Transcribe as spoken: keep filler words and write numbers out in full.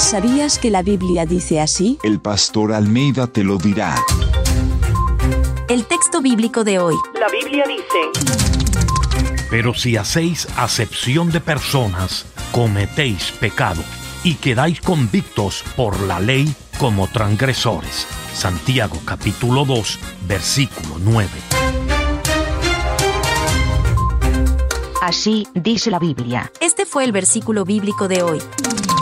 ¿Sabías que la Biblia dice así? El pastor Almeida te lo dirá. El texto bíblico de hoy. La Biblia dice: Pero si hacéis acepción de personas, cometéis pecado, y quedáis convictos por la ley como transgresores. Santiago capítulo dos, versículo nueve. Así dice la Biblia. Este fue el versículo bíblico de hoy.